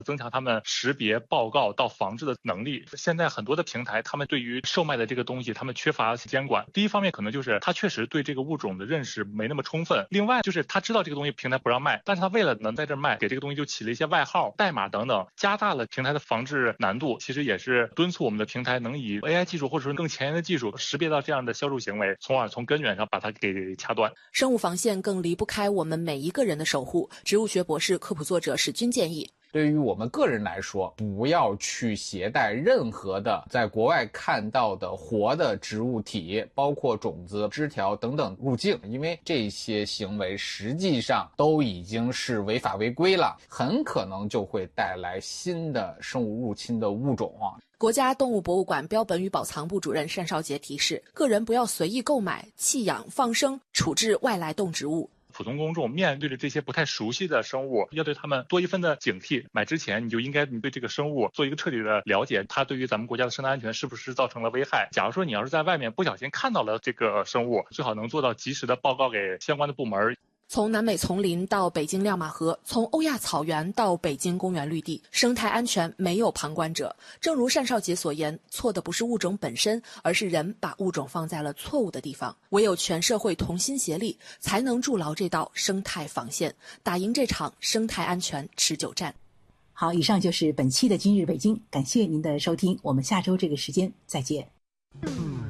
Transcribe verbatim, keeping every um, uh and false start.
增强他们识别、报告到防治的能力。现在很多的平台，他们对于售卖的这个东西，他们缺乏监管。第一方面可能就是他确实对这个物种的认识没那么充分，另外就是他知道这个东西平台不让卖，但是他为了能在这卖，给这个东西就起了一些外号、代码等等，加大了平台的防治难度。其实也是敦促我们的平台能以 A I 技术或者说更前沿的技术识别到这样的销售行为，从而从根源上把它给掐断。 生物防线更离不开我们每一个人的守护。植物学博士、科普作者史军建议， 对于我们个人来说，不要去携带任何的在国外看到的活的植物体，包括种子、枝条等等入境，因为这些行为实际上都已经是违法违规了，很可能就会带来新的生物入侵的物种啊。 国家动物博物馆标本与保藏部主任单少杰提示，个人不要随意购买、弃养、放生、处置外来动植物。 普通公众面对着这些不太熟悉的生物，要对他们多一分的警惕。买之前你就应该你对这个生物做一个彻底的了解，它对于咱们国家的生态安全是不是造成了危害。假如说你要是在外面不小心看到了这个生物，最好能做到及时的报告给相关的部门。 从南美丛林到北京亮马河，从欧亚草原到北京公园绿地，生态安全没有旁观者。正如单少杰所言，错的不是物种本身，而是人把物种放在了错误的地方。唯有全社会同心协力，才能筑牢这道生态防线，打赢这场生态安全持久战。 好，以上就是本期的今日北京，感谢您的收听，我们下周这个时间再见。